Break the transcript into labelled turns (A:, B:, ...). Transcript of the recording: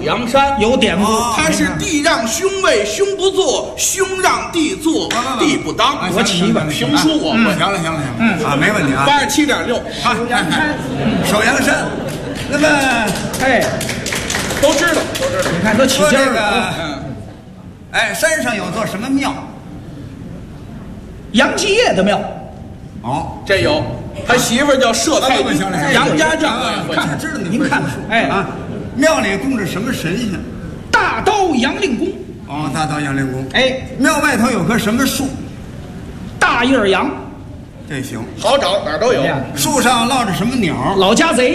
A: 阳山，
B: 有典故。
A: 它是地让兄位，兄不做；兄让弟做，弟不当。
B: 我起吧，
A: 评书我会。
C: 行了，啊，没问题啊。
A: 87.6，
B: 守阳山，
C: 守阳山。那么，
B: 哎，
A: 都知道。
B: 你看都起劲儿了。
C: 哎，山上有座什么庙？
B: 杨继业的庙。
C: 哦，
A: 这有，他媳妇儿叫佘太公，杨家将
C: 看知道你
B: 您看看，哎
C: 啊，庙里供着什么神仙？
B: 大刀杨令公。
C: 哦，大刀杨令公。
B: 哎，
C: 庙外头有棵什么树？
B: 大叶杨。
C: 这行，
A: 好找，哪儿都有。
C: 树上落着什么鸟？
B: 老家贼。